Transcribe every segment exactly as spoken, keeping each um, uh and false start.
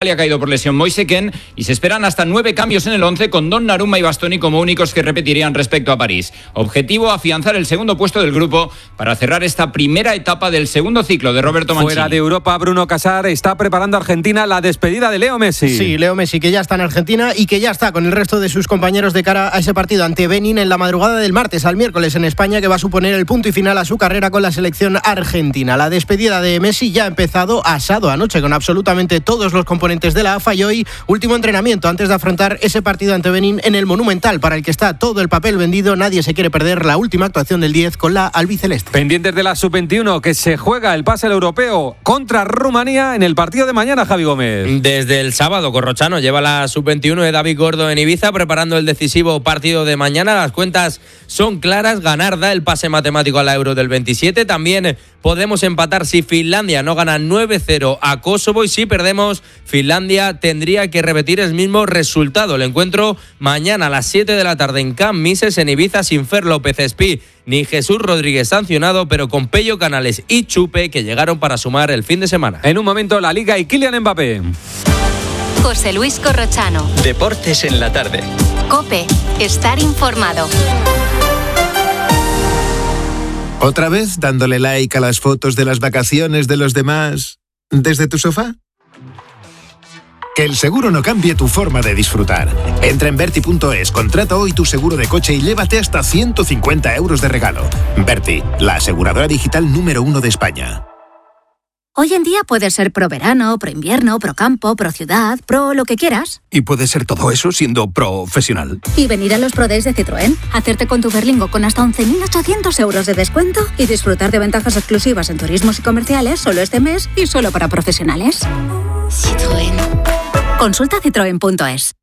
Ha caído por lesión Moise Kean y se esperan hasta nueve cambios en el once con Donnarumma y Bastoni como únicos que repetirían respecto a París. Objetivo, afianzar el segundo puesto del grupo para cerrar esta primera etapa del segundo ciclo de Roberto Mancini. Fuera de Europa, Bruno Casar está preparando a Argentina la despedida de Leo Messi. Sí, Leo Messi, que ya está en Argentina y que ya está con el resto de sus compañeros de cara a ese partido ante Benín en la madrugada del martes al miércoles en España, que va a suponer el punto y final a su carrera con la selección argentina. La despedida de Messi ya ha empezado asado anoche con absolutamente todos los componentes de la A F A y hoy último entrenamiento antes de afrontar ese partido ante Benín en el Monumental, para el que está todo el papel vendido. Nadie se quiere perder la última actuación del diez con la albiceleste. Pendientes de la sub veintiuno, que se juega el pase al europeo contra Rumanía en el partido de mañana, Javi Gómez. Desde el sábado, Corrochano lleva la sub veintiuno de David Gordo en Ibiza preparando el decisivo partido de mañana. Las cuentas son claras, ganar da el pase matemático a la Euro del veintisiete. También podemos empatar si Finlandia no gana nueve cero a Kosovo, y si perdemos, Finlandia tendría que repetir el mismo resultado. El encuentro mañana a las siete de la tarde en Camp Mises en Ibiza, sin Fer López Espí ni Jesús Rodríguez sancionado, pero con Pello Canales y Chupe, que llegaron para sumar el fin de semana. En un momento la Liga y Kylian Mbappé. José Luis Corrochano. Deportes en la tarde. COPE. Estar informado. ¿Otra vez dándole like a las fotos de las vacaciones de los demás desde tu sofá? Que el seguro no cambie tu forma de disfrutar. Entra en Berti punto es, contrata hoy tu seguro de coche y llévate hasta ciento cincuenta euros de regalo. Berti, la aseguradora digital número uno de España. Hoy en día puedes ser pro verano, pro invierno, pro campo, pro ciudad, pro lo que quieras. Y puedes ser todo eso siendo profesional. Y venir a los Pro Days de Citroën, hacerte con tu Berlingo con hasta once mil ochocientos euros de descuento y disfrutar de ventajas exclusivas en turismos y comerciales solo este mes y solo para profesionales. Citroën. Consulta citroen punto es.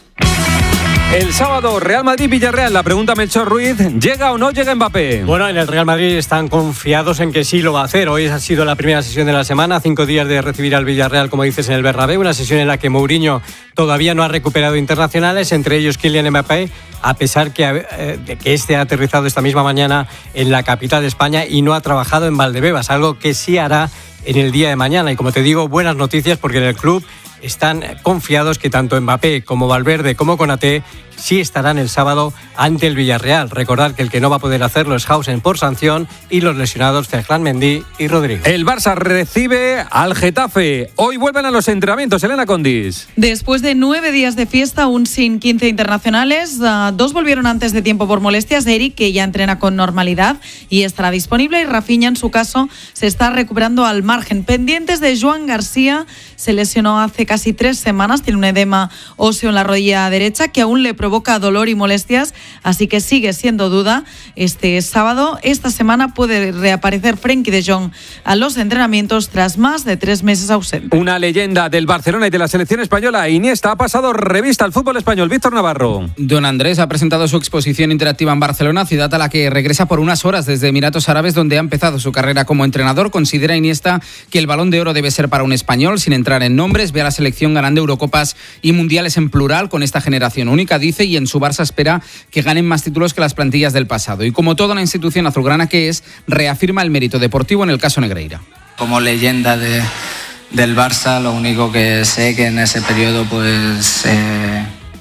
El sábado, Real Madrid-Villarreal. La pregunta, Melchor Ruiz, ¿llega o no llega Mbappé? Bueno, en el Real Madrid están confiados en que sí lo va a hacer. Hoy ha sido la primera sesión de la semana, cinco días de recibir al Villarreal, como dices, en el Bernabéu, una sesión en la que Mourinho todavía no ha recuperado internacionales, entre ellos Kylian Mbappé, a pesar que, eh, de que este ha aterrizado esta misma mañana en la capital de España y no ha trabajado en Valdebebas, algo que sí hará en el día de mañana. Y como te digo, buenas noticias, porque en el club están confiados que tanto Mbappé como Valverde como Konaté sí estarán el sábado ante el Villarreal. Recordar que el que no va a poder hacerlo es Hausen por sanción y los lesionados Ferland Mendy y Rodríguez. El Barça recibe al Getafe. Hoy vuelven a los entrenamientos, Elena Condis. Después de nueve días de fiesta, aún sin quince internacionales, uh, dos volvieron antes de tiempo por molestias. Eric, que ya entrena con normalidad y estará disponible, y Rafinha, en su caso, se está recuperando al margen. Pendientes de Joan García, se lesionó hace casi tres semanas, tiene un edema óseo en la rodilla derecha que aún le provoca dolor y molestias, así que sigue siendo duda. Este sábado, esta semana, puede reaparecer Frenkie de Jong a los entrenamientos tras más de tres meses ausente. Una leyenda del Barcelona y de la selección española, Iniesta, ha pasado revista al fútbol español. Víctor Navarro. Don Andrés ha presentado su exposición interactiva en Barcelona, ciudad a la que regresa por unas horas desde Emiratos Árabes, donde ha empezado su carrera como entrenador. Considera Iniesta que el Balón de Oro debe ser para un español, sin entrar en nombres. Ve a la selección ganando Eurocopas y Mundiales en plural con esta generación única, dice, y en su Barça espera que ganen más títulos que las plantillas del pasado. Y como toda una institución azulgrana que es, reafirma el mérito deportivo en el caso Negreira. Como leyenda de, del Barça, lo único que sé que en ese periodo pues eh,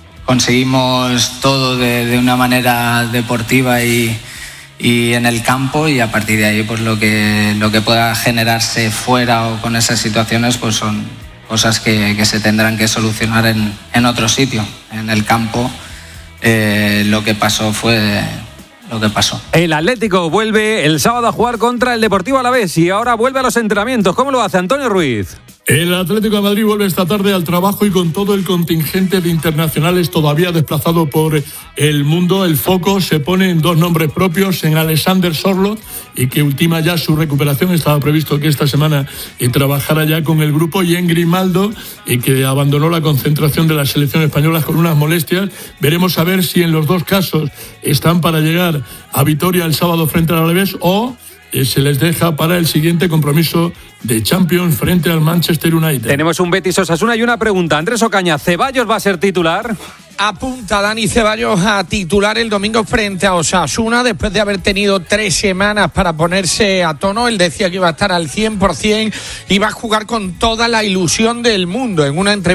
conseguimos todo de, de una manera deportiva y, y en el campo, y a partir de ahí pues lo que, lo que pueda generarse fuera o con esas situaciones pues son cosas que, que se tendrán que solucionar en, en otro sitio. En el campo eh, lo que pasó fue lo que pasó. El Atlético vuelve el sábado a jugar contra el Deportivo Alavés y ahora vuelve a los entrenamientos. ¿Cómo lo hace Antonio Ruiz? El Atlético de Madrid vuelve esta tarde al trabajo y con todo el contingente de internacionales todavía desplazado por el mundo. El foco se pone en dos nombres propios, en Alexander Sørloth, y que ultima ya su recuperación. Estaba previsto que esta semana y trabajara ya con el grupo, y en Grimaldo, y que abandonó la concentración de la selección española con unas molestias. Veremos a ver si en los dos casos están para llegar a Vitoria el sábado frente al Alavés o se les deja para el siguiente compromiso de Champions frente al Manchester United. Tenemos un Betis Osasuna y una pregunta. Andrés Ocaña, ¿Ceballos va a ser titular? apunta Dani Ceballos a titular el domingo frente a Osasuna después de haber tenido tres semanas para ponerse a tono. Él decía que iba a estar al cien por ciento y va a jugar con toda la ilusión del mundo. En una entrevista